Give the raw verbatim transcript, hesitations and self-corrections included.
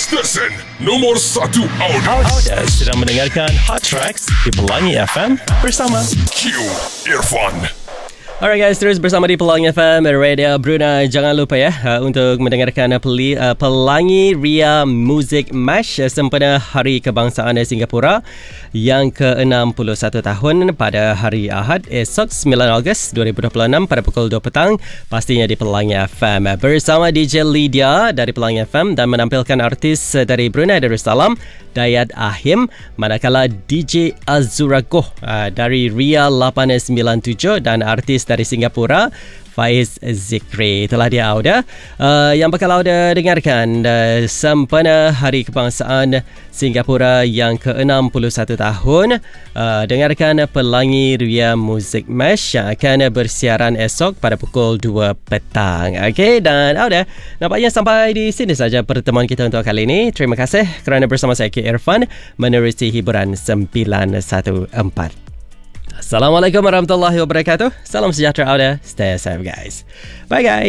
Stesen nombor satu audio. Anda sedang mendengarkan Hot Tracks di Pelangi F M bersama Q Irfan. Alright guys, terus bersama di Pelangi F M Radio Brunei. Jangan lupa ya uh, untuk mendengarkan uh, peli, uh, Pelangi Ria Music Mash uh, sempena Hari Kebangsaan Singapura yang ke enam puluh satu tahun pada hari Ahad esok sembilan Ogos dua ribu dua puluh enam pada pukul dua petang, pastinya di Pelangi F M bersama D J Lydia dari Pelangi F M dan menampilkan artis uh, dari Brunei Darussalam, Dayat Ahim, manakala D J Azura Goh uh, dari Ria lapan sembilan tujuh dan artis dari Singapura Faiz Zikri. Itulah dia Auda uh, yang bakal Auda dengarkan uh, sempena Hari Kebangsaan Singapura yang ke enam puluh satu tahun. Uh, dengarkan Pelangi Ria Music Mash yang akan bersiaran esok pada pukul dua petang. Okey, dan Auda, nampaknya sampai di sini saja pertemuan kita untuk kali ini. Terima kasih kerana bersama saya K Irfan menerusi hiburan sembilan satu empat. Assalamualaikum warahmatullahi wabarakatuh. Salam sejahtera Auda. Stay safe guys. Bye guys.